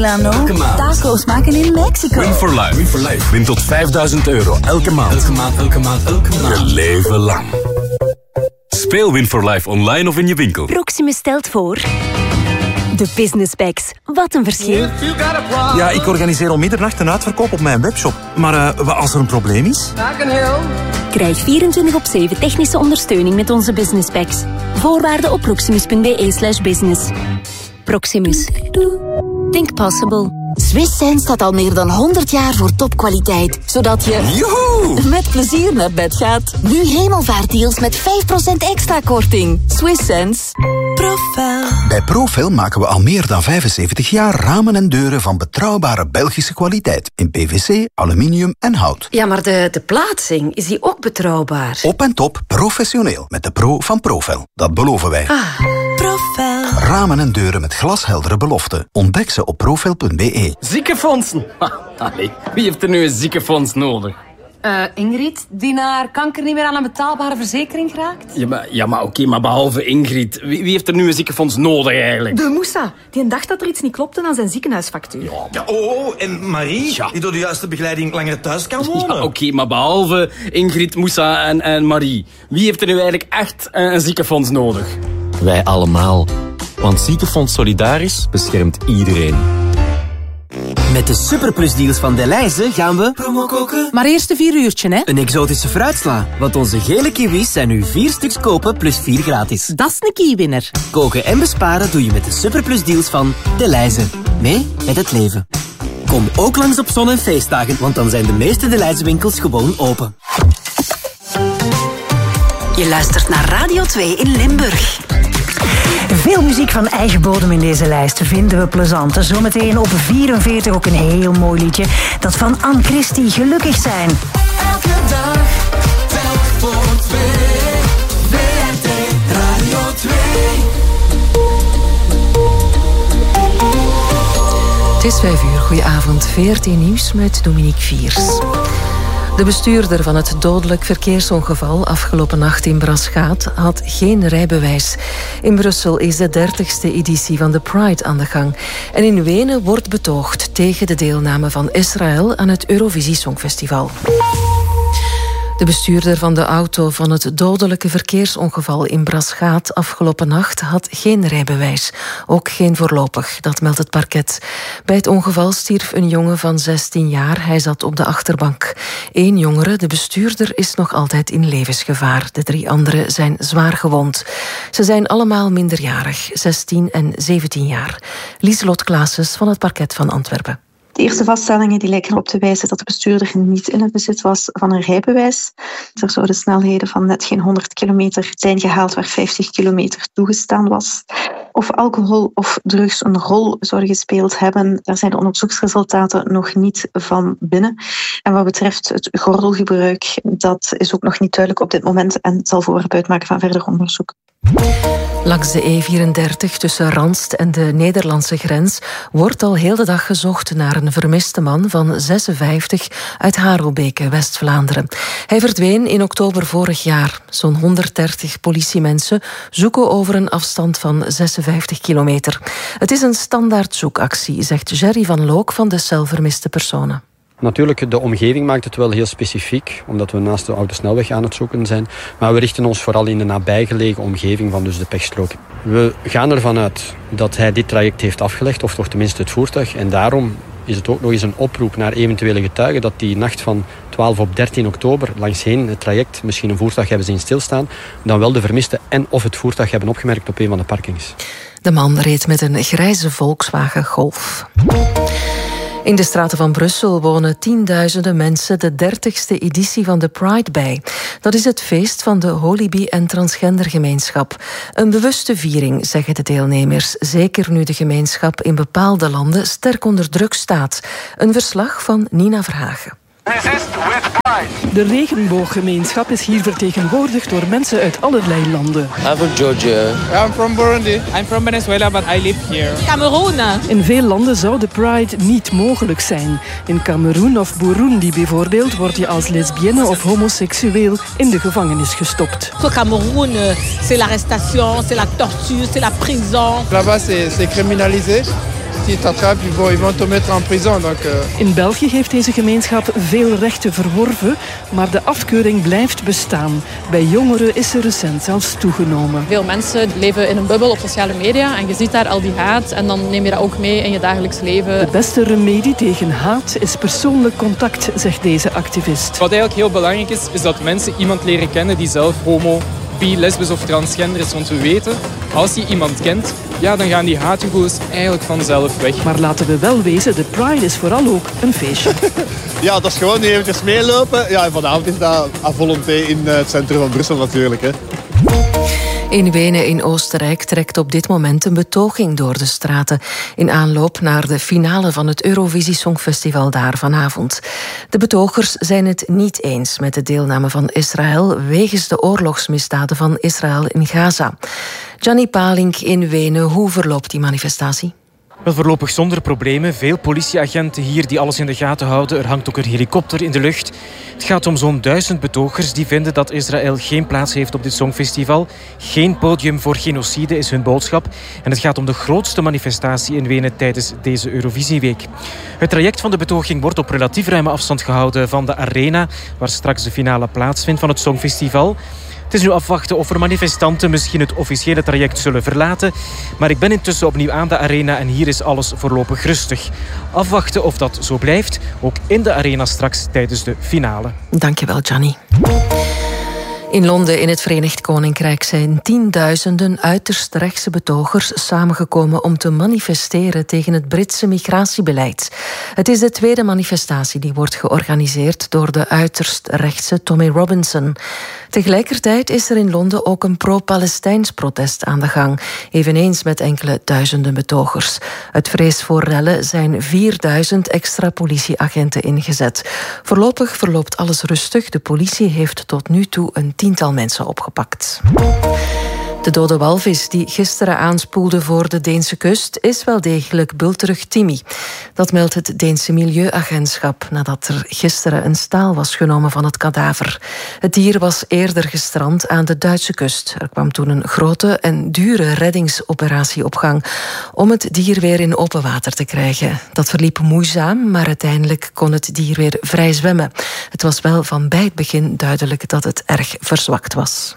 Milano. Taco's maken in Mexico. Win for life. Win for life. Win tot €5.000 elke maand. Elke maand. Je leven lang. Speel Win for Life online of in je winkel. Proximus stelt voor... De Business Packs. Wat een verschil. Ja, ik organiseer om middernacht een uitverkoop op mijn webshop. Maar wat als er een probleem is? Krijg 24/7 technische ondersteuning met onze Business Packs. Voorwaarden op proximus.be/business. Proximus. Think possible. Swiss Sense staat al meer dan 100 jaar voor topkwaliteit. Zodat je met plezier naar bed gaat. Nu hemelvaartdeals met 5% extra korting. Swiss Sense. Profel. Bij Profel maken we al meer dan 75 jaar ramen en deuren van betrouwbare Belgische kwaliteit. In PVC, aluminium en hout. Ja, maar de plaatsing, is die ook betrouwbaar? Op en top professioneel met de Pro van Profel. Dat beloven wij. Profel. Ramen en deuren met glasheldere beloften. Ontdek ze op profel.be. Ziekenfondsen. Allee, wie heeft er nu een ziekenfonds nodig? Ingrid, die naar kanker niet meer aan een betaalbare verzekering geraakt? Oké, maar behalve Ingrid, wie heeft er nu een ziekenfonds nodig eigenlijk? De Moussa, die dacht dat er iets niet klopte aan zijn ziekenhuisfactuur. En Marie, die door de juiste begeleiding langer thuis kan wonen. Ja, oké, maar behalve Ingrid, Moussa en Marie, wie heeft er nu eigenlijk echt een ziekenfonds nodig? Wij allemaal. Want Ziekenfonds Solidaris beschermt iedereen. Met de superplusdeals van Delhaize gaan we promo koken. Maar eerst een 4 uurtje, hè? Een exotische fruitsla. Want onze gele kiwis zijn nu 4 stuks kopen plus 4 gratis. Dat is een kiewinner. Koken en besparen doe je met de superplusdeals van Delhaize. Mee met het leven. Kom ook langs op zon- en feestdagen, want dan zijn de meeste Delhaize winkels gewoon open. Je luistert naar Radio 2 in Limburg. Veel muziek van eigen bodem in deze lijst vinden we plezant. Zometeen op 44 ook een heel mooi liedje. Dat van Anne Christie, Gelukkig zijn. Elke dag, telk voor 2. WRT Radio 2. Het is 5 uur. Goedenavond. VRT Nieuws met Dominique Viers. De bestuurder van het dodelijk verkeersongeval afgelopen nacht in Braschaat had geen rijbewijs. In Brussel is de 30e editie van de Pride aan de gang. En in Wenen wordt betoogd tegen de deelname van Israël aan het Eurovisie Songfestival. De bestuurder van de auto van het dodelijke verkeersongeval in Braschaat afgelopen nacht had geen rijbewijs. Ook geen voorlopig, dat meldt het parket. Bij het ongeval stierf een jongen van 16 jaar. Hij zat op de achterbank. 1 jongere, de bestuurder, is nog altijd in levensgevaar. De 3 anderen zijn zwaar gewond. Ze zijn allemaal minderjarig, 16 en 17 jaar. Lieselot Claessens van het parket van Antwerpen. De eerste vaststellingen die lijken erop te wijzen dat de bestuurder niet in het bezit was van een rijbewijs. Er zouden snelheden van net geen 100 kilometer zijn gehaald waar 50 kilometer toegestaan was. Of alcohol of drugs een rol zouden gespeeld hebben, daar zijn de onderzoeksresultaten nog niet van binnen. En wat betreft het gordelgebruik, dat is ook nog niet duidelijk op dit moment en zal voorwerp uitmaken van verder onderzoek. Langs de E34 tussen Ranst en de Nederlandse grens wordt al heel de dag gezocht naar een vermiste man van 56 uit Harelbeke, West-Vlaanderen. Hij verdween in oktober vorig jaar. Zo'n 130 politiemensen zoeken over een afstand van 56 kilometer. Het is een standaard zoekactie, zegt Jerry van Look van de Cel Vermiste Personen. Natuurlijk, de omgeving maakt het wel heel specifiek, omdat we naast de oude snelweg aan het zoeken zijn. Maar we richten ons vooral in de nabijgelegen omgeving van dus de pechstrook. We gaan ervan uit dat hij dit traject heeft afgelegd, of toch tenminste het voertuig. En daarom is het ook nog eens een oproep naar eventuele getuigen dat die nacht van 12 op 13 oktober langsheen het traject misschien een voertuig hebben zien stilstaan, dan wel de vermiste en of het voertuig hebben opgemerkt op een van de parkings. De man reed met een grijze Volkswagen Golf. In de straten van Brussel wonen tienduizenden mensen de 30e editie van de Pride bij. Dat is het feest van de holy-bi- en transgendergemeenschap. Een bewuste viering, zeggen de deelnemers. Zeker nu de gemeenschap in bepaalde landen sterk onder druk staat. Een verslag van Nina Verhagen. De regenbooggemeenschap is hier vertegenwoordigd door mensen uit allerlei landen. I'm from Georgia. I'm from Burundi. I'm from Venezuela, but I live here. Cameroen. In veel landen zou de Pride niet mogelijk zijn. In Cameroen of Burundi bijvoorbeeld word je als lesbienne of homoseksueel in de gevangenis gestopt. Au Cameroun, c'est l'arrestation, c'est la torture, c'est la prison. Là-bas, c'est criminalisé. Si t'attrapent, ils vont te mettre en prison. Donc, In België heeft deze gemeenschap veel rechten verworven, maar de afkeuring blijft bestaan. Bij jongeren is ze recent zelfs toegenomen. Veel mensen leven in een bubbel op sociale media en je ziet daar al die haat en dan neem je dat ook mee in je dagelijks leven. De beste remedie tegen haat is persoonlijk contact, zegt deze activist. wat eigenlijk heel belangrijk is dat mensen iemand leren kennen die zelf homo, bi, lesbisch of transgender is. Want we weten, als je iemand kent, ja, dan gaan die haatgevoelens eigenlijk vanzelf weg. Maar laten we wel wezen, de Pride is vooral ook een feestje. Ja, dat is gewoon nu eventjes meelopen. Ja, en vanavond is dat à volonté in het centrum van Brussel natuurlijk. Hè. In Wenen in Oostenrijk trekt op dit moment een betoging door de straten in aanloop naar de finale van het Eurovisie Songfestival daar vanavond. De betogers zijn het niet eens met de deelname van Israël wegens de oorlogsmisdaden van Israël in Gaza. Gianni Palink in Wenen, hoe verloopt die manifestatie? Wel, voorlopig zonder problemen. Veel politieagenten hier die alles in de gaten houden. Er hangt ook een helikopter in de lucht. Het gaat om zo'n 1000 betogers die vinden dat Israël geen plaats heeft op dit Songfestival. Geen podium voor genocide is hun boodschap. En het gaat om de grootste manifestatie in Wenen tijdens deze Eurovisieweek. Het traject van de betoging wordt op relatief ruime afstand gehouden van de arena, waar straks de finale plaatsvindt van het Songfestival. Het is nu afwachten of er manifestanten misschien het officiële traject zullen verlaten. Maar ik ben intussen opnieuw aan de arena en hier is alles voorlopig rustig. Afwachten of dat zo blijft, ook in de arena straks tijdens de finale. Dankjewel, Gianni. In Londen, in het Verenigd Koninkrijk, zijn tienduizenden uiterst rechtse betogers samengekomen om te manifesteren tegen het Britse migratiebeleid. Het is de tweede manifestatie die wordt georganiseerd door de uiterst rechtse Tommy Robinson. Tegelijkertijd is er in Londen ook een pro-Palestijns protest aan de gang, eveneens met enkele duizenden betogers. Uit vrees voor rellen zijn 4000 extra politieagenten ingezet. Voorlopig verloopt alles rustig. De politie heeft tot nu toe een 10-tal mensen opgepakt. De dode walvis die gisteren aanspoelde voor de Deense kust is wel degelijk bulterig Timmy. Dat meldt het Deense Milieuagentschap nadat er gisteren een staal was genomen van het kadaver. Het dier was eerder gestrand aan de Duitse kust. Er kwam toen een grote en dure reddingsoperatie op gang om het dier weer in open water te krijgen. Dat verliep moeizaam, maar uiteindelijk kon het dier weer vrij zwemmen. Het was wel van bij het begin duidelijk dat het erg verzwakt was.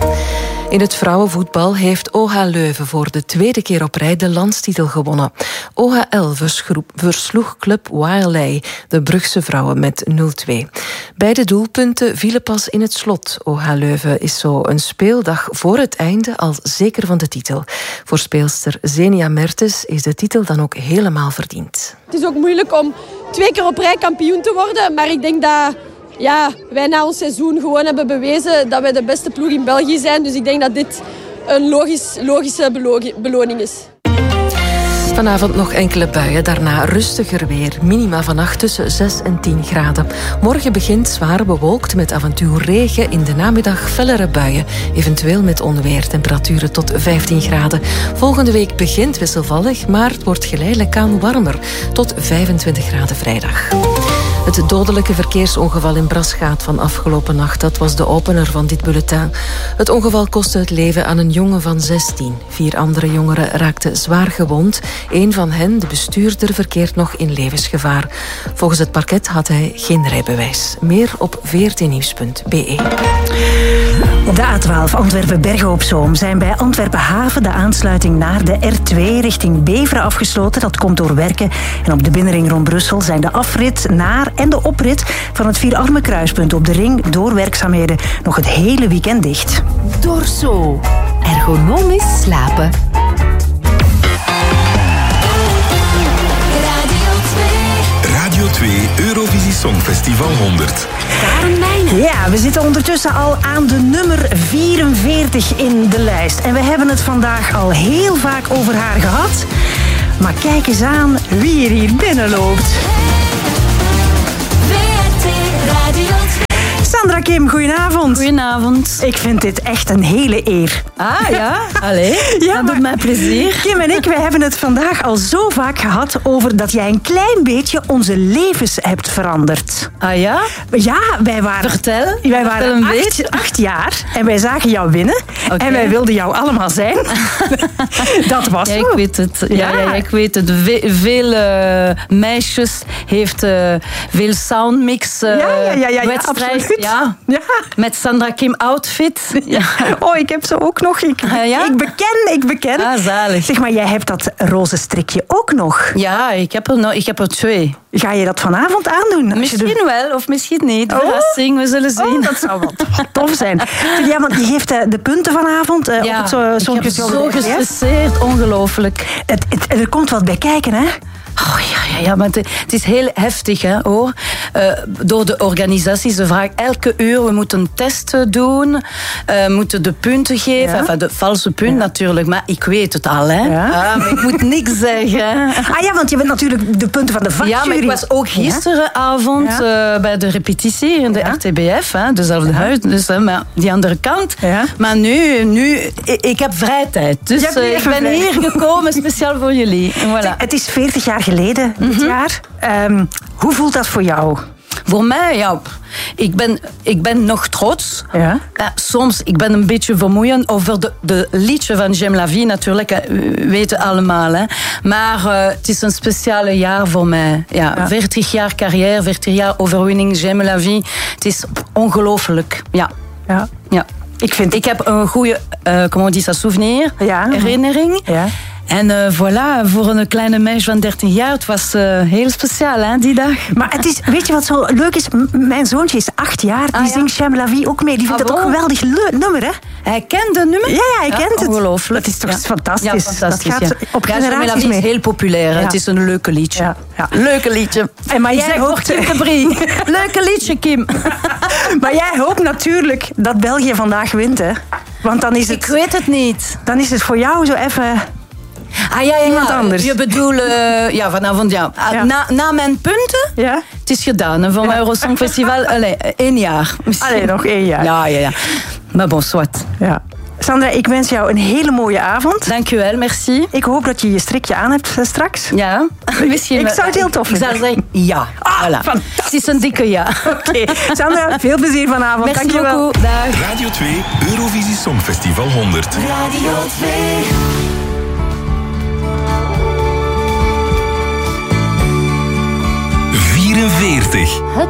In het vrouwenvoetbal heeft OH Leuven voor de tweede keer op rij de landstitel gewonnen. OHL versloeg Club Wiley, de Brugse vrouwen, met 0-2. Beide doelpunten vielen pas in het slot. OH Leuven is zo een speeldag voor het einde al zeker van de titel. Voor speelster Zenia Mertens is de titel dan ook helemaal verdiend. Het is ook moeilijk om 2 keer op rij kampioen te worden, maar ik denk dat wij na ons seizoen gewoon hebben bewezen dat wij de beste ploeg in België zijn. Dus ik denk dat dit een logische beloning is. Vanavond nog enkele buien, daarna rustiger weer. Minima vannacht tussen 6 en 10 graden. Morgen begint zwaar bewolkt met af en toe regen. In de namiddag fellere buien, eventueel met onweer. Temperaturen tot 15 graden. Volgende week begint wisselvallig, maar het wordt geleidelijk aan warmer. Tot 25 graden vrijdag. Het dodelijke verkeersongeval in Braschaat van afgelopen nacht, dat was de opener van dit bulletin. Het ongeval kostte het leven aan een jongen van 16. 4 andere jongeren raakten zwaar gewond. 1 van hen, de bestuurder, verkeert nog in levensgevaar. Volgens het parket had hij geen rijbewijs. Meer op 14nieuws.be. Op de A12 Antwerpen-Bergen op Zoom zijn bij Antwerpen Haven de aansluiting naar de R2 richting Beveren afgesloten. Dat komt door werken. En op de binnenring rond Brussel zijn de afrit naar en de oprit van het Vierarmenkruispunt op de ring door werkzaamheden nog het hele weekend dicht. Dorso. Ergonomisch slapen. Radio 2 Eurovisie Songfestival 100. Ja, we zitten ondertussen al aan de nummer 44 in de lijst. En we hebben het vandaag al heel vaak over haar gehad. Maar kijk eens aan wie er hier binnenloopt. Sandra Kim, goedenavond. Goedenavond. Ik vind dit echt een hele eer. Ah ja, allee, dat doet mij plezier. Kim en ik, wij hebben het vandaag al zo vaak gehad over dat jij een klein beetje onze levens hebt veranderd. Ah ja? Ja, wij waren... Vertel. Wij waren 8 jaar en wij zagen jou winnen. Okay. En wij wilden jou allemaal zijn. Dat was ik weet het. Ja, ik weet het. Veel meisjes heeft veel soundmix wedstrijd. Ja. Met Sandra Kim outfit. Ja. Oh, ik heb ze ook nog. Ik beken. Ah, zalig. Zeg maar, jij hebt dat roze strikje ook nog. Ja, ik heb er 2. Ga je dat vanavond aandoen? Misschien wel, of misschien niet. Verrassing, we zullen zien. Dat zou wel tof zijn. Ja, want je geeft de punten vanavond. Ik heb zo gestresseerd, ongelooflijk. Er komt wat bij kijken, hè? Oh, ja, maar het is heel heftig, hè, hoor. Door de organisatie, ze vragen elke uur, we moeten een test doen, moeten de punten geven, enfin, de valse punt natuurlijk, maar ik weet het al, hè. Ja. Maar ik moet niks zeggen. Ah ja, want je bent natuurlijk de punten van de vakjury. Ja, maar ik was ook gisteravond bij de repetitie in de RTBF, hè, dezelfde huis, dus maar die andere kant. Ja. Maar nu, ik heb vrije tijd, dus ik ben hier gekomen speciaal voor jullie. Voilà. Het is 40 jaar geleden dit jaar. Hoe voelt dat voor jou? Voor mij, ja, ik ben nog trots. Ja. Soms, ik ben een beetje vermoeiend over de liedje van J'aime la vie, natuurlijk, weten allemaal. Hè. Maar het is een speciale jaar voor mij. Ja, 40 jaar carrière, 40 jaar overwinning, J'aime la vie. Het is ongelooflijk, ja. Ik heb een goede, comment on dit ça, souvenir, herinnering. Ja. En voilà, voor een kleine meisje van 13 jaar, het was heel speciaal, hè, die dag. Maar het is, weet je wat zo leuk is? Mijn zoontje is 8 jaar, die zingt J'aime la vie ook mee. Die vindt dat ook een geweldig nummer, hè? Hij kent het nummer? Ja, hij kent het. Ongelooflijk. Dat is toch fantastisch? Ja, fantastisch. Dat gaat op generaties J'aime la vie mee. is heel populair. Ja. Het is een leuke liedje. Ja. Leuke liedje. En maar jij hoopt... Leuke liedje, Kim. Maar jij hoopt natuurlijk dat België vandaag wint, hè? Want dan is het... Ik weet het niet. Dan is het voor jou zo even... Iemand anders. Je bedoelt, vanavond, na mijn punten, het is gedaan. Hè, van Eurosong Festival, 1 jaar. Allee, nog 1 jaar. Ja. Maar bon, soit. Ja. Sandra, ik wens jou een hele mooie avond. Dankjewel, merci. Ik hoop dat je je strikje aan hebt straks. Ja. Misschien ik zou het heel tof vinden. Ik zou zeggen ja. Voilà. Het is een dikke ja. Oké. Sandra, veel plezier vanavond. Merci dankjewel. Beaucoup. Dag. Radio 2 Eurovisie Songfestival 100. Radio 2. 44.